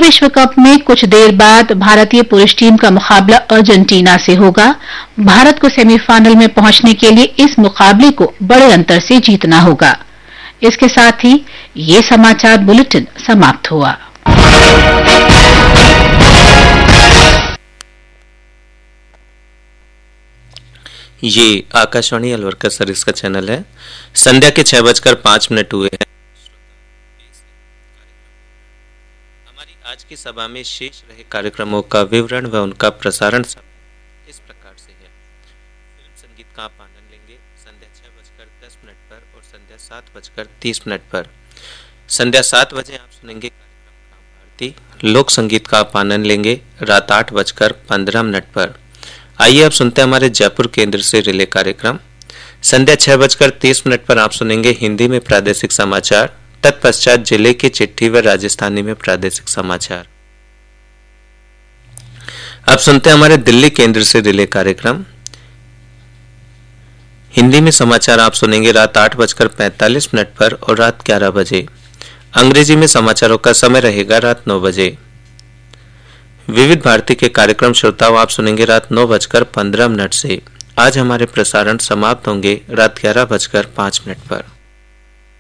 विश्व कप में कुछ देर बाद भारतीय पुरुष टीम का मुकाबला अर्जेंटीना से होगा। भारत को सेमीफाइनल में पहुंचने के लिए इस मुकाबले को बड़े अंतर से जीतना होगा। इसके साथ ही ये समाचार बुलेटिन समाप्त हुआ। ये आकाशवाणी अलवर का सर्विस का चैनल है। संध्या के 6:05 हुए हैं। हमारी आज की सभा में शेष रहे कार्यक्रमों का विवरण व उनका प्रसारण इस प्रकार से है। फिल्म संगीत का आप आनंद लेंगे संध्या 6:10 पर और संध्या 7:30 पर। संध्या 7 बजे आप सुनेंगे कार्यक्रम काम भारती। लोक संगीत का आप आनंद लेंगे रात 8:15 पर। आइए अब सुनते हैं हमारे जयपुर केंद्र से रिले कार्यक्रम। संध्या 6:30 पर आप सुनेंगे हिंदी में प्रादेशिक समाचार। तत्पश्चात जिले की चिट्ठी व राजस्थानी में प्रादेशिक समाचार। अब सुनते हैं हमारे दिल्ली केंद्र से रिले कार्यक्रम। हिंदी में समाचार आप सुनेंगे रात 8:45 पर और रात 11 बजे। अंग्रेजी में समाचारों का समय रहेगा रात 9 बजे। विविध भारती के कार्यक्रम श्रोताओं आप सुनेंगे रात 9:15 से। आज हमारे प्रसारण समाप्त होंगे रात 11:05 पर।